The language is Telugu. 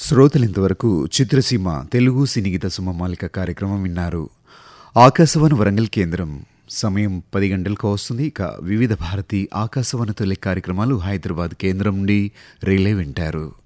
శ్రోతలింతవరకు చిత్రసీమ తెలుగు సినిగీత సుమమాలిక కార్యక్రమం విన్నారు. ఆకాశవాణి వరంగల్ కేంద్రం సమయం 10 గంటలకు వస్తుంది. ఇక వివిధ భారతి ఆకాశవాణి తొలి కార్యక్రమాలు హైదరాబాద్ కేంద్రం నుండి రిలే వింటారు.